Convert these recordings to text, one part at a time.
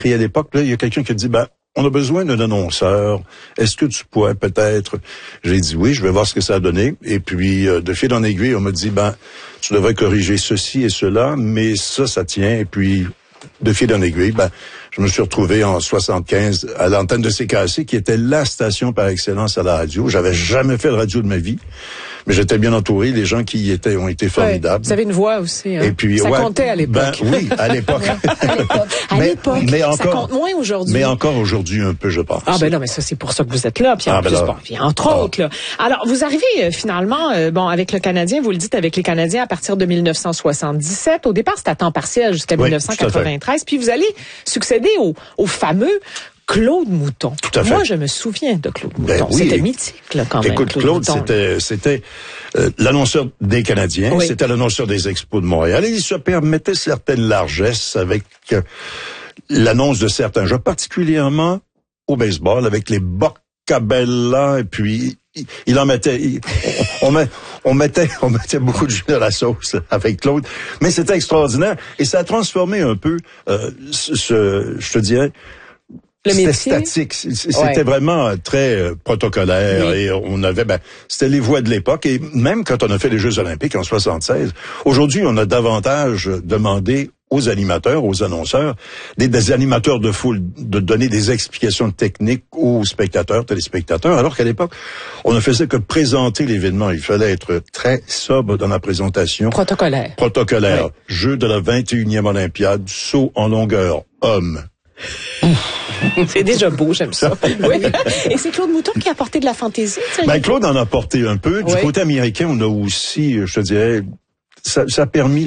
Et à l'époque, là, il y a quelqu'un qui a dit, on a besoin d'un annonceur. Est-ce que tu pourrais peut-être... J'ai dit oui, je vais voir ce que ça a donné. Et puis, de fil en aiguille, on m'a dit, tu devrais corriger ceci et cela, mais ça tient. Et puis, de fil en aiguille, je me suis retrouvé en 75 à l'antenne de CKC, qui était la station par excellence à la radio. J'avais jamais fait de radio de ma vie. Mais j'étais bien entouré. Les gens qui y étaient ont été formidables. Vous avez une voix aussi. Hein? Et puis, ça comptait à l'époque. Oui, à l'époque. Mais encore, ça compte moins aujourd'hui. Mais encore aujourd'hui un peu, je pense. Ah non, mais ça c'est pour ça que vous êtes là. Puis en plus, puis entre autres. Là. Alors, vous arrivez finalement, avec le Canadien, vous le dites avec les Canadiens à partir de 1977. Au départ, c'était à temps partiel jusqu'à 1993. Puis vous allez succéder au fameux Claude Mouton. Tout à fait. Moi, je me souviens de Claude Mouton. Oui. C'était mythique, là, quand même. Écoute, Claude c'était l'annonceur des Canadiens. Oui. C'était l'annonceur des Expos de Montréal. Et il se permettait certaines largesses avec l'annonce de certains jeux, particulièrement au baseball, avec les Boccabella, et puis il en mettait... On mettait beaucoup de jus dans la sauce avec Claude. Mais c'était extraordinaire. Et ça a transformé un peu, je te dirais... C'était statique. C'était vraiment très protocolaire et on avait, c'était les voix de l'époque et même quand on a fait les Jeux Olympiques en 76, aujourd'hui on a davantage demandé aux animateurs, aux annonceurs, des animateurs de foule, de donner des explications techniques aux spectateurs, téléspectateurs, alors qu'à l'époque, on ne faisait que présenter l'événement. Il fallait être très sobre dans la présentation. Protocolaire. Oui. Jeux de la 21e Olympiade, saut en longueur, homme. C'est déjà beau, j'aime ça. Oui. Et c'est Claude Mouton qui a apporté de la fantaisie. Claude en a apporté un peu. Du côté américain, on a aussi, je te dirais, ça a permis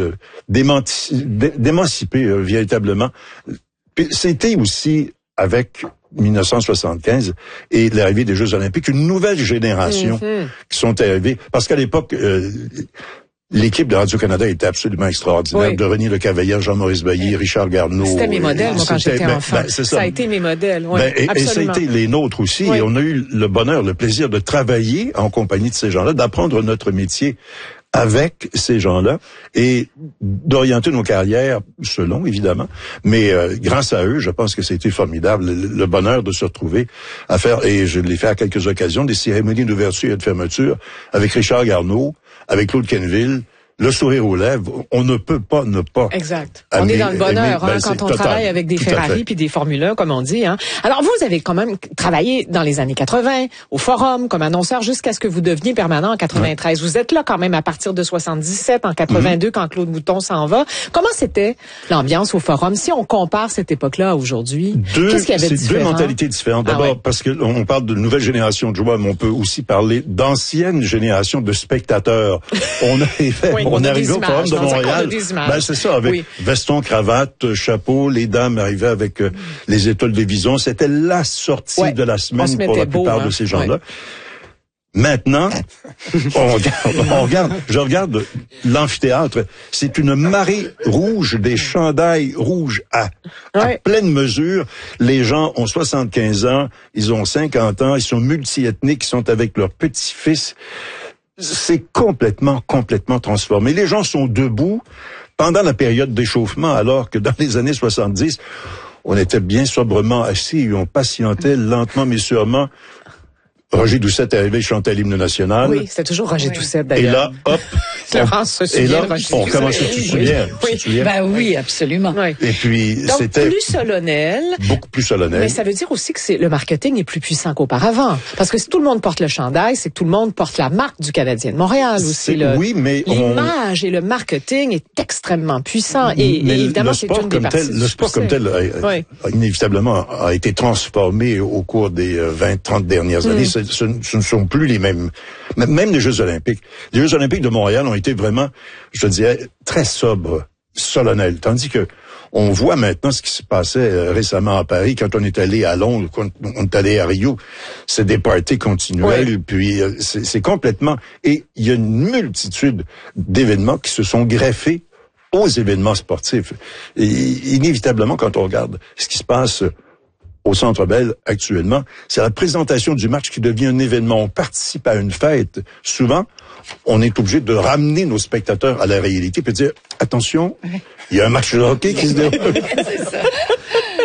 d'émanciper véritablement. C'était aussi avec 1975 et l'arrivée des Jeux Olympiques, une nouvelle génération qui sont arrivées. Parce qu'à l'époque, l'équipe de Radio-Canada était absolument extraordinaire. De René Lecavaillère, Jean-Maurice Bailly, Richard Garneau. C'était mes modèles, moi, quand j'étais enfant. Ça a été mes modèles, et ça a été les nôtres aussi. Et on a eu le bonheur, le plaisir de travailler en compagnie de ces gens-là, d'apprendre notre métier avec ces gens-là et d'orienter nos carrières selon, évidemment. Mais grâce à eux, je pense que c'était formidable, le bonheur de se retrouver à faire, et je l'ai fait à quelques occasions, des cérémonies d'ouverture et de fermeture avec Richard Garneau, avec Claude Kenville, le sourire aux lèvres, on ne peut pas ne pas. Exact. On est dans le bonheur quand on travaille avec des Ferrari puis des Formule 1, comme on dit. Hein. Alors, vous avez quand même travaillé dans les années 80, au Forum, comme annonceur, jusqu'à ce que vous deveniez permanent en 93. Vous êtes là quand même à partir de 77, en 82, quand Claude Mouton s'en va. Comment c'était l'ambiance au Forum? Si on compare cette époque-là à aujourd'hui, qu'est-ce qu'il y avait de différent? C'est deux mentalités différentes. D'abord, parce que on parle de nouvelle génération de joueurs, mais on peut aussi parler d'ancienne génération de spectateurs. On arrivait au Forum de Montréal. C'est ça, avec veston, cravate, chapeau, les dames arrivaient avec les étoiles de vision. C'était la sortie de la semaine pour la plupart de ces gens-là. Maintenant, je regarde l'amphithéâtre. C'est une marée rouge, des chandails rouges à pleine mesure. Les gens ont 75 ans, ils ont 50 ans, ils sont multiethniques, ils sont avec leurs petits-fils. C'est complètement transformé. Les gens sont debout pendant la période d'échauffement, alors que dans les années 70, on était bien sobrement assis et on patientait lentement mais sûrement. Roger Doucet est arrivé, chantait l'hymne national. Oui, c'était toujours Roger Doucet, d'ailleurs. Et là, hop. On commence, tu te souviens? Oui, absolument. Oui. Et puis, donc, c'était plus solennel. Beaucoup plus solennel. Mais ça veut dire aussi que le marketing est plus puissant qu'auparavant. Parce que si tout le monde porte le chandail, c'est que tout le monde porte la marque du Canadien de Montréal aussi. Oui, mais l'image et le marketing est extrêmement puissant. Et évidemment, c'est une des parties le sport comme tel inévitablement a été transformé au cours des 20-30 dernières années. Ce ne sont plus les mêmes. Même les Jeux Olympiques. Les Jeux Olympiques de Montréal ont été vraiment, je dirais, très sobres, solennels. Tandis que on voit maintenant ce qui se passait récemment à Paris, quand on est allé à Londres, quand on est allé à Rio. C'est des parties continuelles, puis c'est complètement... Et il y a une multitude d'événements qui se sont greffés aux événements sportifs. Et inévitablement, quand on regarde ce qui se passe au Centre Bell actuellement, c'est la présentation du match qui devient un événement. On participe à une fête. Souvent, on est obligé de ramener nos spectateurs à la réalité et dire, attention, il y a un match de hockey qui se déroule.